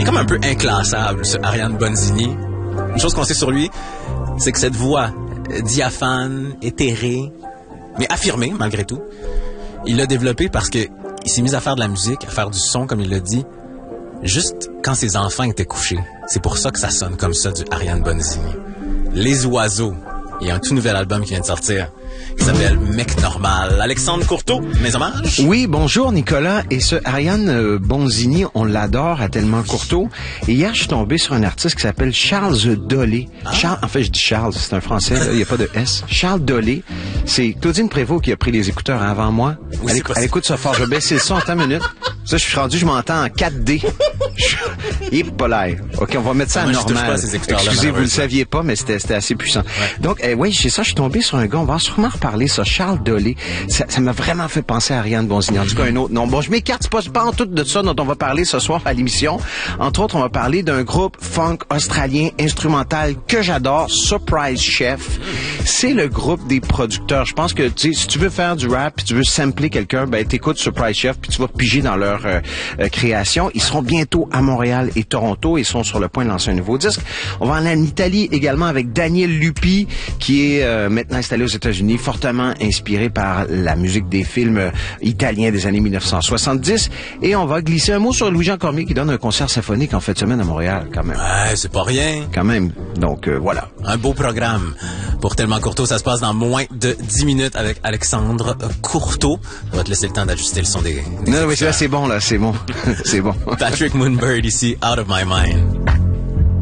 est comme un peu inclassable, ce Ariane Bonzini. Une chose qu'on sait sur lui, c'est que cette voix diaphane, éthérée, mais affirmée malgré tout, il l'a développée parce que il s'est mis à faire de la musique, à faire du son, comme il l'a dit, juste quand ses enfants étaient couchés. C'est pour ça que ça sonne comme ça, du Ariane Bonzini. Les oiseaux. Il y a un tout nouvel album qui vient de sortir, qui s'appelle Mec Normal. Alexandre Courteau, mes hommages. Oui, bonjour Nicolas. Et ce Ariane Bonzini, on l'adore à Tellement Courteau. Et hier, je suis tombé sur un artiste qui s'appelle Charles Dolé. En fait, je dis Charles, c'est un français, il n'y a pas de S. Charles Dolé, c'est Claudine Prévost qui a pris les écouteurs avant moi. Oui, elle écoute ça fort. Je vais baisser le son, attends une minute. Ça, je m'entends en 4D. Hippolaire. OK, on va mettre ça à normal. Excusez, vous le saviez pas, mais c'était assez puissant. Ouais. Donc, oui, c'est ça, je suis tombé sur un gars, on va sûrement reparler ça, Charles Dolé. Ça m'a vraiment fait penser à Ariane Bonzini. En tout cas, un autre nom. Bon, je m'écarte, c'est pas en tout de ça dont on va parler ce soir à l'émission. Entre autres, on va parler d'un groupe funk australien instrumental que j'adore, Surprise Chef. C'est le groupe des producteurs. Je pense que, tu sais, si tu veux faire du rap puis tu veux sampler quelqu'un, ben, t'écoutes Surprise Chef puis tu vas piger dans leur création. Ils seront bientôt à Montréal et Toronto. Ils sont sur le point de lancer un nouveau disque. On va aller en Italie également avec Daniel Lupi, qui est maintenant installé aux États-Unis, fortement inspiré par la musique des films italiens des années 1970. Et on va glisser un mot sur Louis-Jean Cormier qui donne un concert symphonique en fin de semaine à Montréal, quand même. Ouais, c'est pas rien. Quand même. Donc, voilà. Un beau programme. Pour Tellement Courteau, ça se passe dans moins de 10 minutes avec Alexandre Courteau. On va te laisser le temps d'ajuster le son des non, oui, c'est bon, là, c'est bon. C'est bon. Patrick Moonbird ici, Out of My Mind.